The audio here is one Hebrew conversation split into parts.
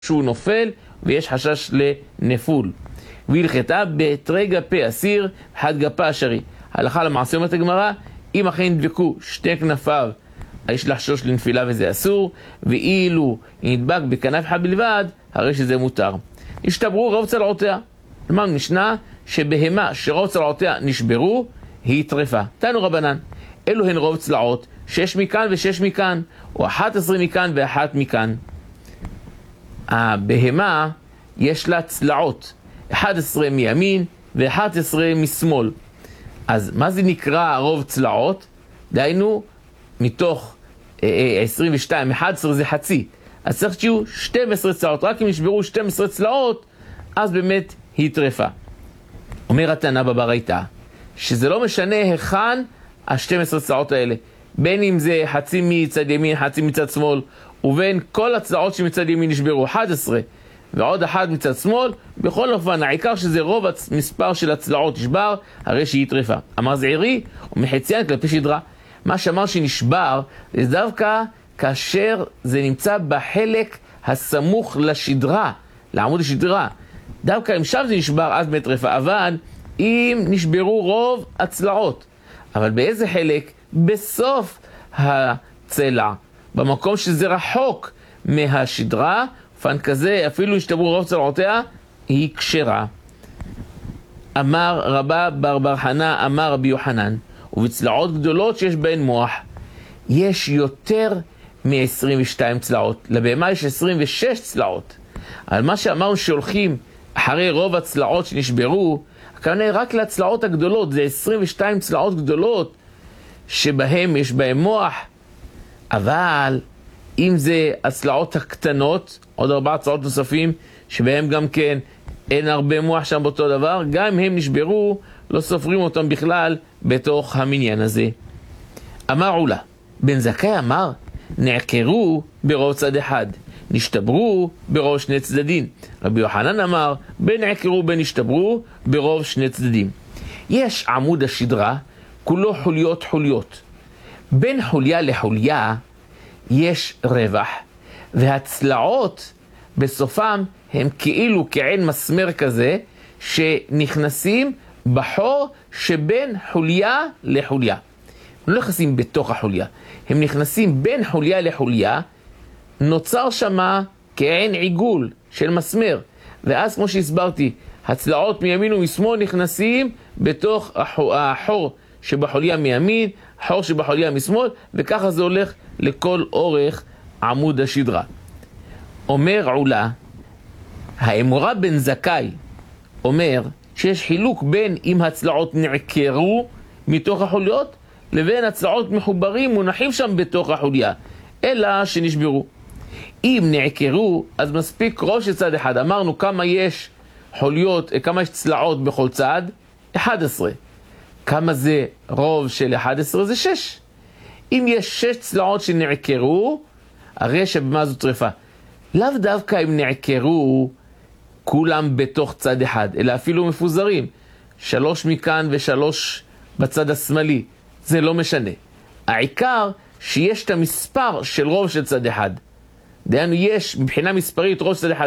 שהוא נופל ויש חשש לנפול. והלכתה בתרי גפי אסיר, אחד גפה אשרי. הלכה למעשה אומרת הגמרא, אם אכן דבקו שתי כנפיו, יש לחשוש לנפילה וזה אסור, ואילו נדבק בכנף אחד בלבד, הרי שזה מותר. השתברו רוב צלעותיה. כלומר, משנה שבהמה שרוב צלעותיה נשברו, היא טרפה. תנו רבנן, אלו הן רוב צלעות, 6 מכאן ו6 מכאן, או 11 מכאן ו1 מכאן. הבהמה יש לה צלעות, 11 מימין ו11 משמאל. אז מה זה נקרא רוב צלעות? דהיינו, מתוך 22, 11 זה חצי. אז צריך שיהיו 12 צלעות. רק אם נשברו 12 צלעות, אז באמת היא טרפה. אומר התנא בברייתא, שזה לא משנה היכן ה-12 צלעות האלה. בין אם זה חצי מצד ימין, חצי מצד שמאל, ובין כל הצלעות שמצד ימין נשברו 11, ועוד אחד מצד שמאל, בכל אופן, העיקר שזה רוב המספר של הצלעות נשבר, הרי שהיא טרפה. אמר זעירי, ומחציין כלפי שדרה. מה שאמר שנשבר, זה דווקא כאשר זה נמצא בחלק הסמוך לשדרה, לעמוד השדרה. דווקא אם שם זה נשבר, אז באמת טרפה. אבל אם נשברו רוב הצלעות, אבל באיזה חלק? בסוף הצלע, במקום שזה רחוק מהשדרה, פן כזה, אפילו השתברו רוב צלעותיה, היא כשרה. אמר רבא בר חנא, אמר רבי יוחנן, ובצלעות גדולות שיש בהן מוח, יש יותר מ-22 צלעות. לבהמה יש 26 צלעות. על מה שאמרנו שהולכים אחרי רוב הצלעות שנשברו, הכוונה רק לצלעות הגדולות, זה 22 צלעות גדולות, שבהם יש בהם מוח. אבל אם זה הצלעות הקטנות, עוד 4 צלעות נוספים, שבהם גם כן אין הרבה מוח שם באותו דבר, גם אם הם נשברו, לא סופרים אותם בכלל בתוך המניין הזה. אמר עולה, בן זכאי אמר, נעקרו ברוב צד אחד, נשתברו ברוב שני צדדים. רבי יוחנן אמר, בין נעקרו בין נשתברו ברוב שני צדדים. יש עמוד השדרה, כולו חוליות חוליות. בין חוליה לחוליה יש רווח, והצלעות בסופם הם כאילו כעין מסמר כזה, שנכנסים בחור שבין חוליה לחוליה. הם לא נכנסים בתוך החוליה, הם נכנסים בין חוליה לחוליה, נוצר שמה כעין עיגול של מסמר, ואז כמו שהסברתי, הצלעות מימין ומשמאל נכנסים בתוך החור שבחוליה מימין, החור שבחוליה משמאל, וככה זה הולך לכל אורך עמוד השדרה. אומר עולה, האמורה בן זכאי אומר שיש חילוק בין אם הצלעות נעקרו מתוך החוליות, לבין הצלעות מחוברים מונחים שם בתוך החוליה, אלא שנשברו. אם נעקרו, אז מספיק ראש של צד אחד. אמרנו כמה יש חוליות, כמה יש צלעות בכל צד? 11. כמה זה רוב של 11? זה 6. אם יש 6 צלעות שנעקרו, הרי שבמה זו טרפה. לאו דווקא אם נעקרו כולם בתוך צד אחד, אלא אפילו מפוזרים. 3 מכאן ו3 בצד השמאלי. זה לא משנה. העיקר שיש את המספר של רוב של צד אחד. דהיינו יש מבחינה מספרית רוב של צד אחד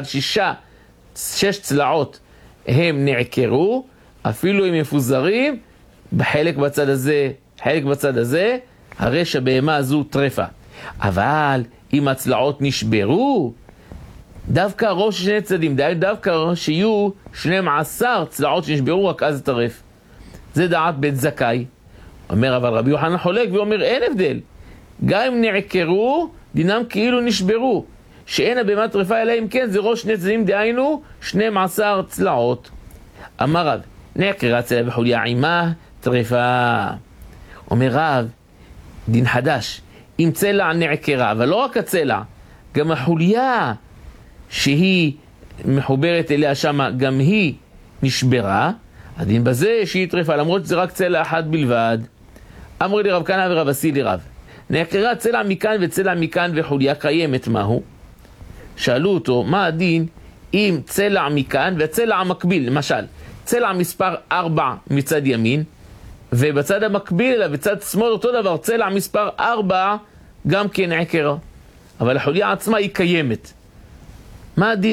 6 צלעות הם נעקרו, אפילו אם מפוזרים, בחלק בצד הזה, חלק בצד הזה, הרי שהבהמה הזו טרפה. אבל אם הצלעות נשברו, דווקא ראש שני צדדים, דווקא שיהיו 12 צלעות שנשברו, רק אז טרף. זה דעת בית זכאי. אומר אבל רבי יוחנן חולק ואומר אין הבדל. גם אם נעקרו, דינם כאילו נשברו. שאין הבהמה טרפה אלא אם כן זה ראש שני צדדים, דהיינו 12 צלעות. אמר רב, נעקרה צלע בחוליה עימה טרפה. אומר רב, דין חדש, אם צלע נעקרה, אבל לא רק הצלע, גם החוליה שהיא מחוברת אליה שמה, גם היא נשברה, הדין בזה שהיא טרפה, למרות שזה רק צלע אחת בלבד. אמרו לי רב כהנא ורב אסי לרב, נעקרה צלע מכאן וצלע מכאן וחוליה קיימת, מהו? שאלו אותו, מה הדין אם צלע מכאן וצלע המקביל, למשל, צלע מספר 4 מצד ימין, ובצד המקביל אליו, בצד שמאל אותו דבר, צלע מספר 4 גם כן נעקרה. אבל החוליה עצמה היא קיימת. מה הדין?